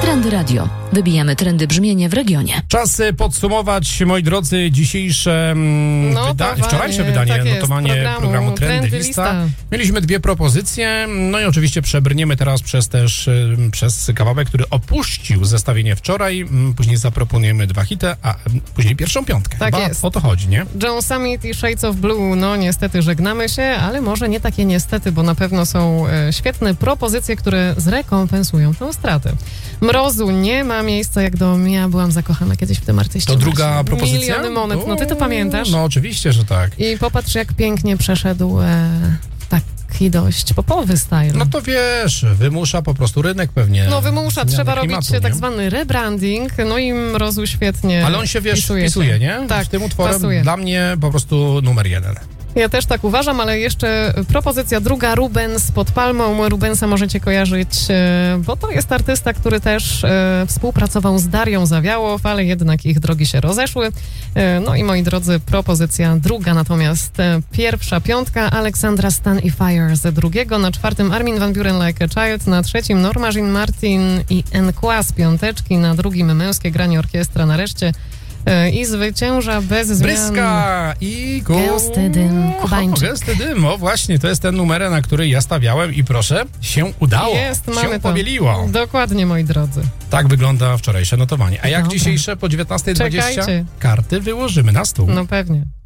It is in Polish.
Trendy Radio. Wybijamy trendy brzmienie w regionie. Czas podsumować, moi drodzy, dzisiejsze wczorajsze wydanie, tak notowanie programu Trendy Lista. Mieliśmy 2 propozycje, no i oczywiście przebrniemy teraz przez kawałek, który opuścił zestawienie wczoraj. Później zaproponujemy 2 hity, a później pierwszą piątkę. Tak Chyba jest. o to chodzi, nie? John Summit i Shades of Blue, no niestety żegnamy się, ale może nie takie niestety, bo na pewno są świetne propozycje, które zrekompensują tę stratę. Mrozu nie ma miejsca jak dom. Ja byłam zakochana kiedyś w tym artyście. To druga propozycja? Miliony monet, no ty to pamiętasz? No oczywiście, że tak. I popatrz, jak pięknie przeszedł taki dość popowy style. No to wiesz, wymusza po prostu rynek pewnie. No wymusza, trzeba robić klimatu, tak nie? zwany rebranding, no i Mrozu świetnie Ale on się, wiesz, wpisuje wpisuje, nie? Tak, Z tym utworem pasuje. dla mnie po prostu numer 1. Ja też tak uważam, ale jeszcze propozycja druga, Rubens pod Palmą. Rubensa możecie kojarzyć, bo to jest artysta, który też współpracował z Darią Zawiałow, ale jednak ich drogi się rozeszły. No i moi drodzy, propozycja druga, natomiast pierwsza piątka, Aleksandra Stan i Fire z drugiego, na 4 Armin van Buuren Like a Child, na 3 Norma Jean Martin i Nkła z piąteczki, na 2 męskie granie orkiestra nareszcie. I zwycięża bez zmian. Bryska i Gęsty dym, Kubańczyk. Gęsty dym, o właśnie, to jest ten numer, na który ja stawiałem i proszę, się udało. Mamy się to. powieliło. Dokładnie, moi drodzy. Tak wygląda wczorajsze notowanie. A jak Dobra. dzisiejsze po 19:20? Czekajcie. Karty wyłożymy na stół. No pewnie.